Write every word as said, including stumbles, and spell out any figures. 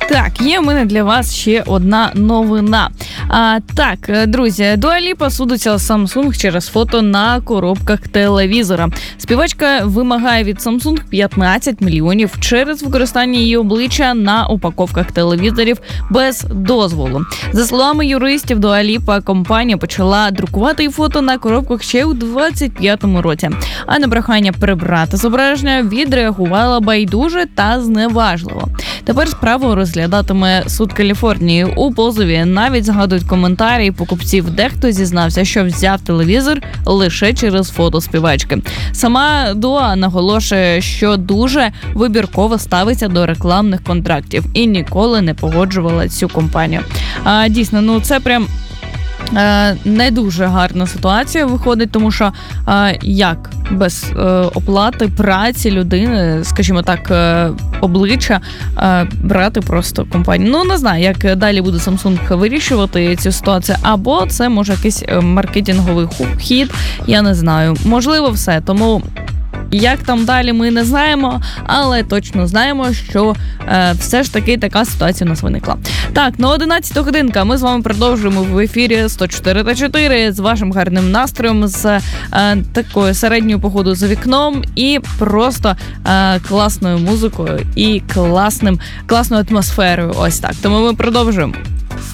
Так, є в мене для вас ще одна новина. А, так, друзі, Дуа Ліпа судиться з Samsung через фото на коробках телевізора. Співачка вимагає від Samsung п'ятнадцять мільйонів через використання її обличчя на упаковках телевізорів без дозволу. За словами юристів, Дуа Ліпа компанія почала друкувати фото на коробках ще у двадцять п'ятому році. А на прохання прибрати зображення відреагувала байдуже та зневажливо. Тепер справу розглядатиме суд Каліфорнії. У позові навіть згадують коментарі покупців. Дехто зізнався, що взяв телевізор лише через фото співачки. Сама Дуа наголошує, що дуже вибірково ставиться до рекламних контрактів і ніколи не погоджувала цю компанію. А, дійсно, ну це прям не дуже гарна ситуація виходить, тому що е, як без е, оплати праці людини, скажімо так, е, обличчя е, брати просто компанію. Ну, не знаю, як далі буде Samsung вирішувати цю ситуацію, або це може якийсь маркетинговий хід, я не знаю. Можливо, все. Тому як там далі, ми не знаємо, але точно знаємо, що е, все ж таки така ситуація у нас виникла. Так, на одинадцята годинка ми з вами продовжуємо в ефірі сто чотири та чотири з вашим гарним настроєм, з е, такою середньою погодою за вікном і просто е, класною музикою і класним, класною атмосферою. Ось так. Тому ми продовжуємо.